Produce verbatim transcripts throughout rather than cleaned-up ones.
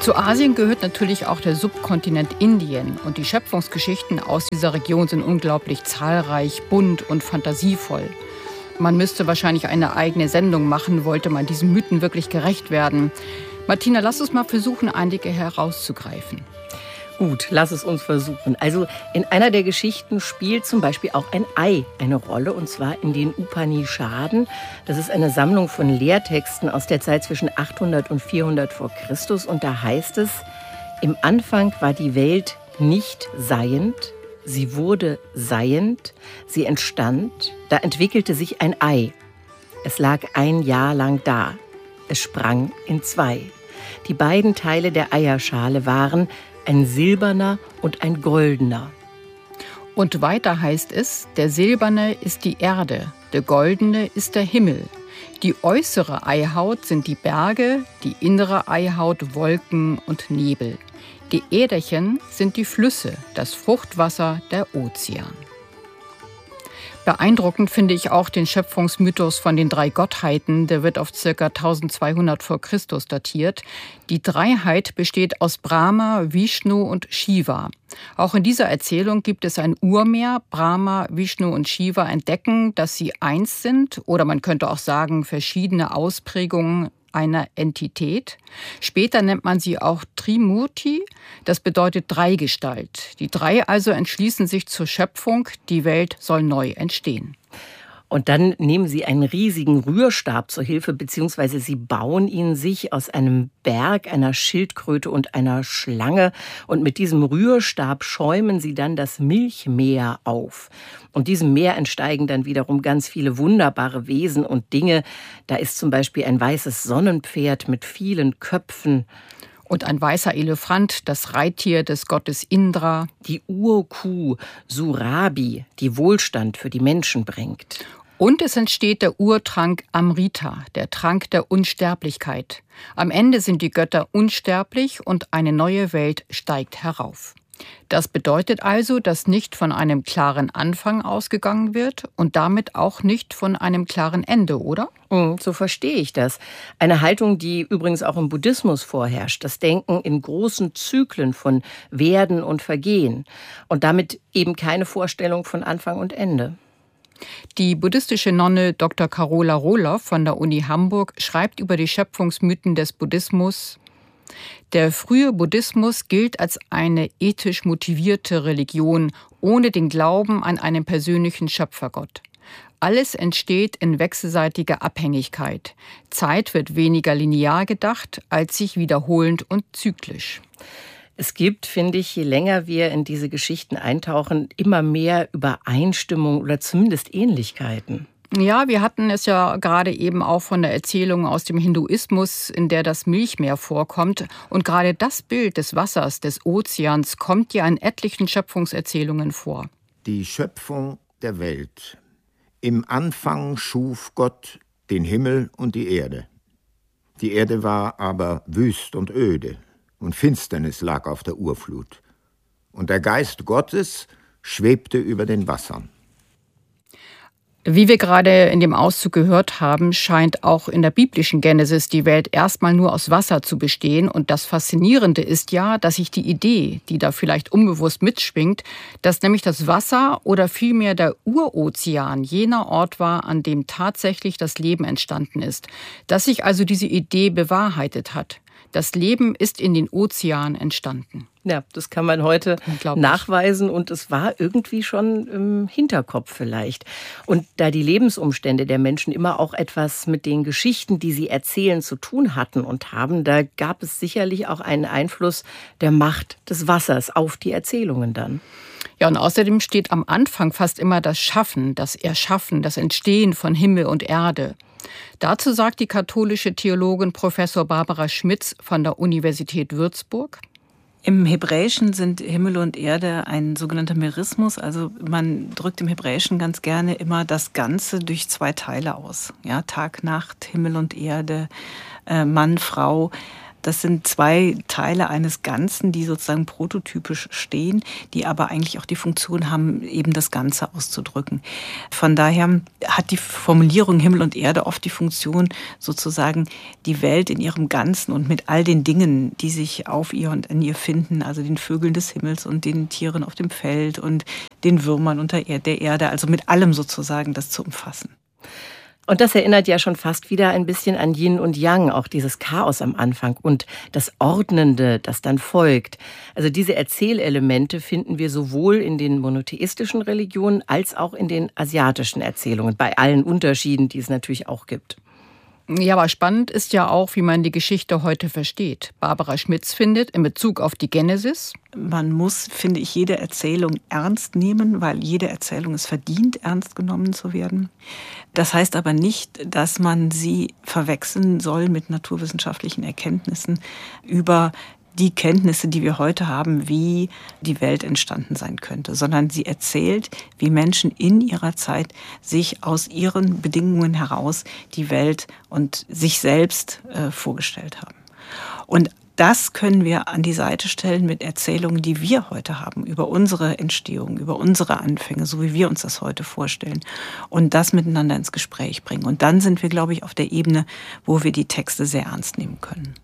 Zu Asien gehört natürlich auch der Subkontinent Indien. Und die Schöpfungsgeschichten aus dieser Region sind unglaublich zahlreich, bunt und fantasievoll. Man müsste wahrscheinlich eine eigene Sendung machen, wollte man diesen Mythen wirklich gerecht werden. Martina, lass uns mal versuchen, einige herauszugreifen. Gut, lass es uns versuchen. Also in einer der Geschichten spielt zum Beispiel auch ein Ei eine Rolle, und zwar in den Upanishaden. Das ist eine Sammlung von Lehrtexten aus der Zeit zwischen achthundert und vierhundert vor Christus. Und da heißt es: Im Anfang war die Welt nicht seiend, sie wurde seiend, sie entstand, da entwickelte sich ein Ei. Es lag ein Jahr lang da. Es sprang in zwei. Die beiden Teile der Eierschale waren ein silberner und ein goldener. Und weiter heißt es, der silberne ist die Erde, der goldene ist der Himmel. Die äußere Eihaut sind die Berge, die innere Eihaut Wolken und Nebel. Die Äderchen sind die Flüsse, das Fruchtwasser der Ozean. Beeindruckend finde ich auch den Schöpfungsmythos von den drei Gottheiten. Der wird auf ca. eintausendzweihundert vor Christus datiert. Die Dreiheit besteht aus Brahma, Vishnu und Shiva. Auch in dieser Erzählung gibt es ein Urmeer. Brahma, Vishnu und Shiva entdecken, dass sie eins sind, oder man könnte auch sagen, verschiedene Ausprägungen einer Entität. Später nennt man sie auch Trimurti, das bedeutet Dreigestalt. Die drei also entschließen sich zur Schöpfung, die Welt soll neu entstehen. Und dann nehmen sie einen riesigen Rührstab zur Hilfe, beziehungsweise sie bauen ihn sich aus einem Berg, einer Schildkröte und einer Schlange. Und mit diesem Rührstab schäumen sie dann das Milchmeer auf. Und diesem Meer entsteigen dann wiederum ganz viele wunderbare Wesen und Dinge. Da ist zum Beispiel ein weißes Sonnenpferd mit vielen Köpfen. Und ein weißer Elefant, das Reittier des Gottes Indra. Die Urkuh, Surabi, die Wohlstand für die Menschen bringt. Und es entsteht der Urtrank Amrita, der Trank der Unsterblichkeit. Am Ende sind die Götter unsterblich und eine neue Welt steigt herauf. Das bedeutet also, dass nicht von einem klaren Anfang ausgegangen wird und damit auch nicht von einem klaren Ende, oder? So verstehe ich das. Eine Haltung, die übrigens auch im Buddhismus vorherrscht. Das Denken in großen Zyklen von Werden und Vergehen. Und damit eben keine Vorstellung von Anfang und Ende. Die buddhistische Nonne Doktor Carola Rohloff von der Uni Hamburg schreibt über die Schöpfungsmythen des Buddhismus: Der frühe Buddhismus gilt als eine ethisch motivierte Religion ohne den Glauben an einen persönlichen Schöpfergott. Alles entsteht in wechselseitiger Abhängigkeit. Zeit wird weniger linear gedacht, als sich wiederholend und zyklisch. Es gibt, finde ich, je länger wir in diese Geschichten eintauchen, immer mehr Übereinstimmung oder zumindest Ähnlichkeiten. Ja, wir hatten es ja gerade eben auch von der Erzählung aus dem Hinduismus, in der das Milchmeer vorkommt. Und gerade das Bild des Wassers, des Ozeans, kommt ja in etlichen Schöpfungserzählungen vor. Die Schöpfung der Welt. Im Anfang schuf Gott den Himmel und die Erde. Die Erde war aber wüst und öde, und Finsternis lag auf der Urflut. Und der Geist Gottes schwebte über den Wassern. Wie wir gerade in dem Auszug gehört haben, scheint auch in der biblischen Genesis die Welt erstmal nur aus Wasser zu bestehen. Und das Faszinierende ist ja, dass sich die Idee, die da vielleicht unbewusst mitschwingt, dass nämlich das Wasser oder vielmehr der Urozean jener Ort war, an dem tatsächlich das Leben entstanden ist. Dass sich also diese Idee bewahrheitet hat. Das Leben ist in den Ozeanen entstanden. Ja, das kann man heute nachweisen und es war irgendwie schon im Hinterkopf vielleicht. Und da die Lebensumstände der Menschen immer auch etwas mit den Geschichten, die sie erzählen, zu tun hatten und haben, da gab es sicherlich auch einen Einfluss der Macht des Wassers auf die Erzählungen dann. Ja, und außerdem steht am Anfang fast immer das Schaffen, das Erschaffen, das Entstehen von Himmel und Erde. Dazu sagt die katholische Theologin Professor Barbara Schmitz von der Universität Würzburg: Im Hebräischen sind Himmel und Erde ein sogenannter Merismus. Also man drückt im Hebräischen ganz gerne immer das Ganze durch zwei Teile aus. Ja, Tag, Nacht, Himmel und Erde, äh, Mann, Frau. Das sind zwei Teile eines Ganzen, die sozusagen prototypisch stehen, die aber eigentlich auch die Funktion haben, eben das Ganze auszudrücken. Von daher hat die Formulierung Himmel und Erde oft die Funktion, sozusagen die Welt in ihrem Ganzen und mit all den Dingen, die sich auf ihr und in ihr finden, also den Vögeln des Himmels und den Tieren auf dem Feld und den Würmern unter der Erde, also mit allem sozusagen das zu umfassen. Und das erinnert ja schon fast wieder ein bisschen an Yin und Yang, auch dieses Chaos am Anfang und das Ordnende, das dann folgt. Also diese Erzählelemente finden wir sowohl in den monotheistischen Religionen als auch in den asiatischen Erzählungen, bei allen Unterschieden, die es natürlich auch gibt. Ja, aber spannend ist ja auch, wie man die Geschichte heute versteht. Barbara Schmitz findet, in Bezug auf die Genesis: Man muss, finde ich, jede Erzählung ernst nehmen, weil jede Erzählung es verdient, ernst genommen zu werden. Das heißt aber nicht, dass man sie verwechseln soll mit naturwissenschaftlichen Erkenntnissen über die Kenntnisse, die wir heute haben, wie die Welt entstanden sein könnte, sondern sie erzählt, wie Menschen in ihrer Zeit sich aus ihren Bedingungen heraus die Welt und sich selbst äh, vorgestellt haben. Und das können wir an die Seite stellen mit Erzählungen, die wir heute haben, über unsere Entstehung, über unsere Anfänge, so wie wir uns das heute vorstellen, und das miteinander ins Gespräch bringen. Und dann sind wir, glaube ich, auf der Ebene, wo wir die Texte sehr ernst nehmen können.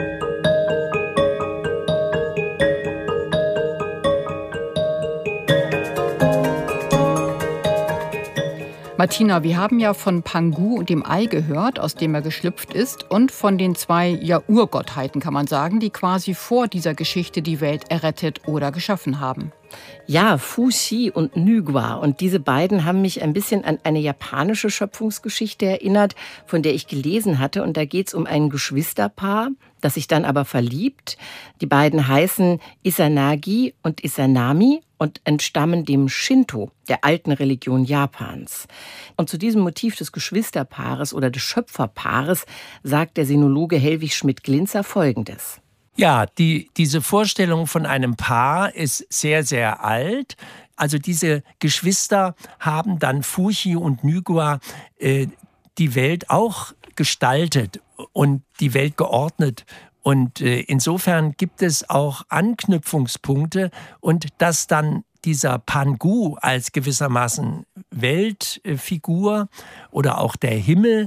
Martina, wir haben ja von Pangu und dem Ei gehört, aus dem er geschlüpft ist, und von den zwei ja, Urgottheiten, kann man sagen, die quasi vor dieser Geschichte die Welt errettet oder geschaffen haben. Ja, Fu Xi und Nügua. Und diese beiden haben mich ein bisschen an eine japanische Schöpfungsgeschichte erinnert, von der ich gelesen hatte. Und da geht es um ein Geschwisterpaar, das sich dann aber verliebt. Die beiden heißen Izanagi und Izanami und entstammen dem Shinto, der alten Religion Japans. Und zu diesem Motiv des Geschwisterpaares oder des Schöpferpaares sagt der Sinologe Hellwig Schmidt-Glinzer Folgendes. Ja, die, diese Vorstellung von einem Paar ist sehr, sehr alt. Also diese Geschwister haben dann Fuxi und Nügua äh, die Welt auch gestaltet und die Welt geordnet. Und äh, insofern gibt es auch Anknüpfungspunkte, und dass dann dieser Pangu als gewissermaßen Weltfigur oder auch der Himmel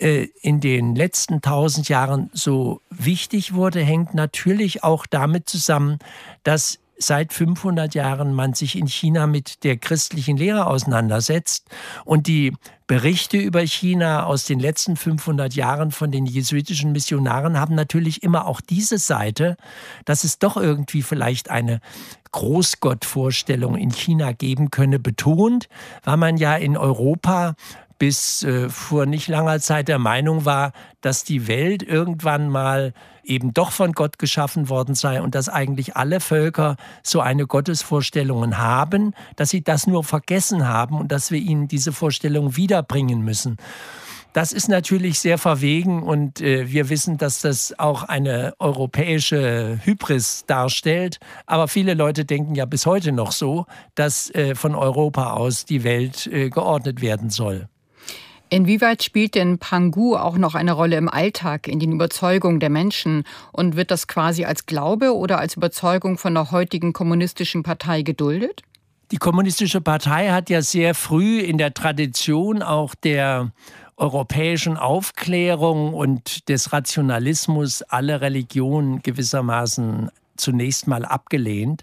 in den letzten tausend Jahren so wichtig wurde, hängt natürlich auch damit zusammen, dass seit fünfhundert Jahren man sich in China mit der christlichen Lehre auseinandersetzt. Und die Berichte über China aus den letzten fünfhundert Jahren von den jesuitischen Missionaren haben natürlich immer auch diese Seite, dass es doch irgendwie vielleicht eine Großgottvorstellung in China geben könne, betont, weil man ja in Europa bis äh, vor nicht langer Zeit der Meinung war, dass die Welt irgendwann mal eben doch von Gott geschaffen worden sei und dass eigentlich alle Völker so eine Gottesvorstellung haben, dass sie das nur vergessen haben und dass wir ihnen diese Vorstellung wiederbringen müssen. Das ist natürlich sehr verwegen, und äh, wir wissen, dass das auch eine europäische Hybris darstellt. Aber viele Leute denken ja bis heute noch so, dass äh, von Europa aus die Welt äh, geordnet werden soll. Inwieweit spielt denn Pangu auch noch eine Rolle im Alltag, in den Überzeugungen der Menschen? Und wird das quasi als Glaube oder als Überzeugung von der heutigen kommunistischen Partei geduldet? Die kommunistische Partei hat ja sehr früh in der Tradition auch der europäischen Aufklärung und des Rationalismus alle Religionen gewissermaßen zunächst mal abgelehnt.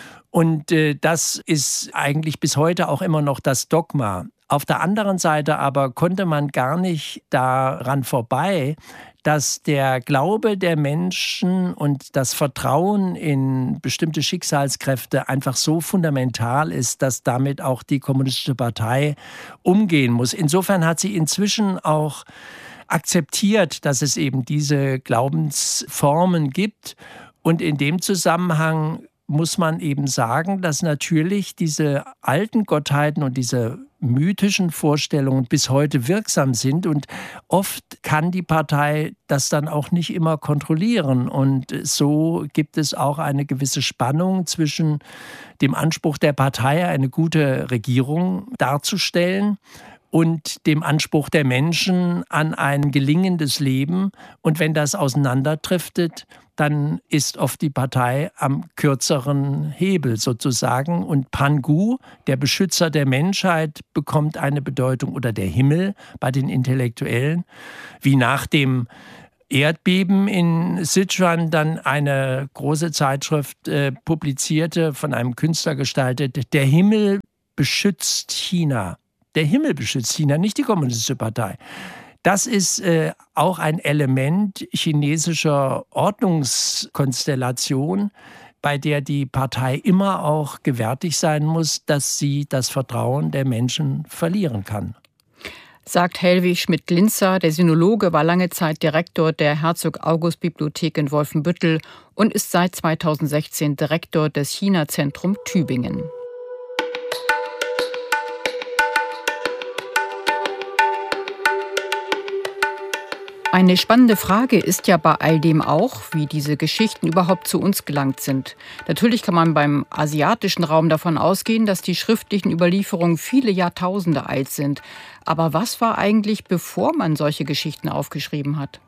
Und äh, das ist eigentlich bis heute auch immer noch das Dogma. Auf der anderen Seite aber konnte man gar nicht daran vorbei, dass der Glaube der Menschen und das Vertrauen in bestimmte Schicksalskräfte einfach so fundamental ist, dass damit auch die Kommunistische Partei umgehen muss. Insofern hat sie inzwischen auch akzeptiert, dass es eben diese Glaubensformen gibt. Und in dem Zusammenhang muss man eben sagen, dass natürlich diese alten Gottheiten und diese mythischen Vorstellungen bis heute wirksam sind, und oft kann die Partei das dann auch nicht immer kontrollieren, und so gibt es auch eine gewisse Spannung zwischen dem Anspruch der Partei, eine gute Regierung darzustellen, und dem Anspruch der Menschen an ein gelingendes Leben. Und wenn das auseinanderdriftet, dann ist oft die Partei am kürzeren Hebel sozusagen. Und Pangu, der Beschützer der Menschheit, bekommt eine Bedeutung, oder der Himmel bei den Intellektuellen, wie nach dem Erdbeben in Sichuan dann eine große Zeitschrift äh, publizierte, von einem Künstler gestaltet: Der Himmel beschützt China. Der Himmel beschützt China, nicht die Kommunistische Partei. Das ist äh, auch ein Element chinesischer Ordnungskonstellation, bei der die Partei immer auch gewärtig sein muss, dass sie das Vertrauen der Menschen verlieren kann. Sagt Helwig Schmidt-Linzer. Der Sinologe war lange Zeit Direktor der Herzog-August-Bibliothek in Wolfenbüttel und ist seit zweitausendsechzehn Direktor des China-Zentrum Tübingen. Eine spannende Frage ist ja bei all dem auch, wie diese Geschichten überhaupt zu uns gelangt sind. Natürlich kann man beim asiatischen Raum davon ausgehen, dass die schriftlichen Überlieferungen viele Jahrtausende alt sind. Aber was war eigentlich, bevor man solche Geschichten aufgeschrieben hat?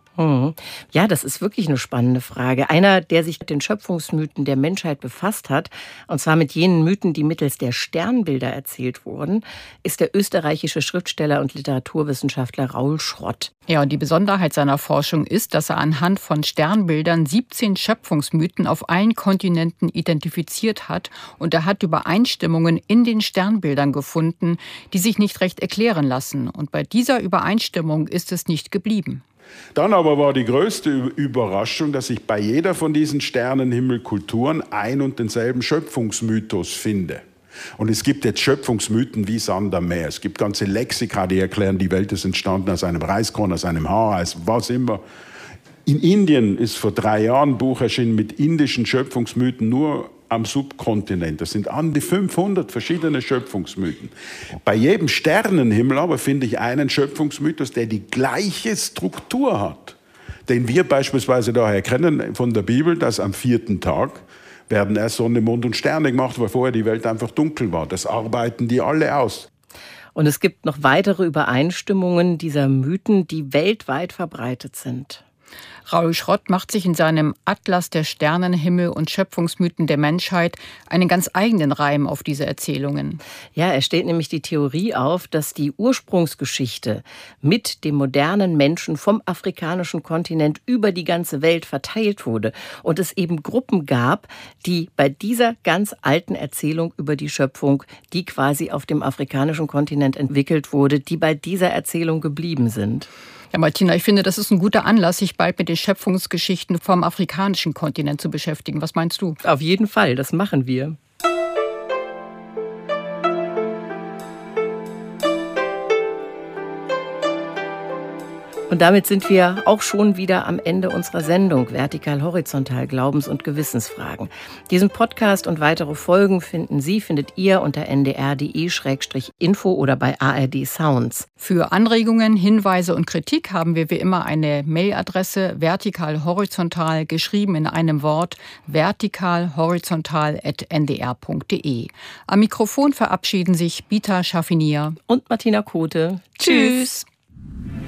Ja, das ist wirklich eine spannende Frage. Einer, der sich mit den Schöpfungsmythen der Menschheit befasst hat, und zwar mit jenen Mythen, die mittels der Sternbilder erzählt wurden, ist der österreichische Schriftsteller und Literaturwissenschaftler Raul Schrott. Ja, und die Besonderheit seiner Forschung ist, dass er anhand von Sternbildern siebzehn Schöpfungsmythen auf allen Kontinenten identifiziert hat. Und er hat Übereinstimmungen in den Sternbildern gefunden, die sich nicht recht erklären lassen. Und bei dieser Übereinstimmung ist es nicht geblieben. Dann aber war die größte Überraschung, dass ich bei jeder von diesen Sternenhimmelkulturen ein und denselben Schöpfungsmythos finde. Und es gibt jetzt Schöpfungsmythen wie Sand am Meer. Es gibt ganze Lexika, die erklären, die Welt ist entstanden aus einem Reiskorn, aus einem Haar, aus was immer. In Indien ist vor drei Jahren ein Buch erschienen mit indischen Schöpfungsmythen nur am Subkontinent. Das sind an die fünfhundert verschiedene Schöpfungsmythen. Bei jedem Sternenhimmel aber finde ich einen Schöpfungsmythos, der die gleiche Struktur hat. Den wir beispielsweise daher kennen von der Bibel, dass am vierten Tag werden erst Sonne, Mond und Sterne gemacht, weil vorher die Welt einfach dunkel war. Das arbeiten die alle aus. Und es gibt noch weitere Übereinstimmungen dieser Mythen, die weltweit verbreitet sind. Raul Schrott macht sich in seinem Atlas der Sternenhimmel und Schöpfungsmythen der Menschheit einen ganz eigenen Reim auf diese Erzählungen. Ja, er stellt nämlich die Theorie auf, dass die Ursprungsgeschichte mit dem modernen Menschen vom afrikanischen Kontinent über die ganze Welt verteilt wurde und es eben Gruppen gab, die bei dieser ganz alten Erzählung über die Schöpfung, die quasi auf dem afrikanischen Kontinent entwickelt wurde, die bei dieser Erzählung geblieben sind. Ja, Martina, ich finde, das ist ein guter Anlass, sich bald mit den Schöpfungsgeschichten vom afrikanischen Kontinent zu beschäftigen. Was meinst du? Auf jeden Fall, das machen wir. Und damit sind wir auch schon wieder am Ende unserer Sendung Vertikal-Horizontal Glaubens- und Gewissensfragen. Diesen Podcast und weitere Folgen finden Sie, findet ihr unter n d r punkt d e Schrägstrich info oder bei A R D Sounds. Für Anregungen, Hinweise und Kritik haben wir wie immer eine Mailadresse vertikal-horizontal, geschrieben in einem Wort, vertikal-horizontal at n d r punkt d e. Am Mikrofon verabschieden sich Bita Schaffinier und Martina Kote. Tschüss!